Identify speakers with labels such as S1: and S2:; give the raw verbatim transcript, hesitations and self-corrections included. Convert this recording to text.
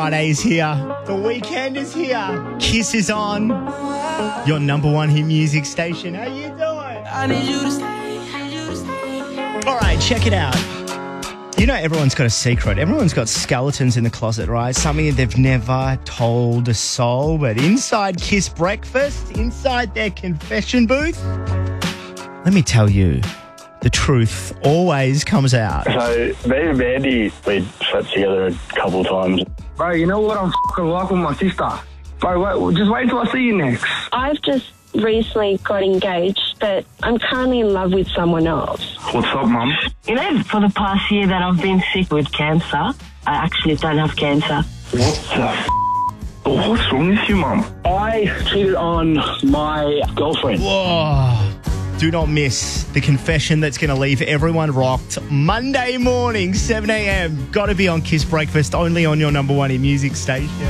S1: Friday's here. The weekend is here. Kiss is on. Your number one hit music station. How you doing?
S2: I need you to stay. Need you to stay.
S1: All right, check it out. You know, everyone's got a secret. Everyone's got skeletons in the closet, right? Something they've never told a soul. But inside Kiss Breakfast, inside their confession booth, let me tell you, the truth always comes out.
S3: So, me and Mandy, we slept together a couple of times.
S4: Bro, you know what I'm f***ing like with my sister? Bro, wait, just wait till I see you next.
S5: I've just recently got engaged, but I'm currently in love with someone else.
S4: What's up, Mum?
S6: You know, for the past year that I've been sick with cancer, I actually don't have cancer.
S4: What the f***? What's wrong with you, Mum?
S3: I cheated on my girlfriend.
S1: Whoa. Do not miss the confession that's going to leave everyone rocked. Monday morning, seven a.m. Got to be on Kiss Breakfast, only on your number one in music station.